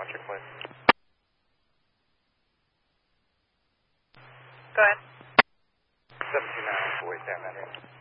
Electric, please. Go ahead. 729 Boys down that area.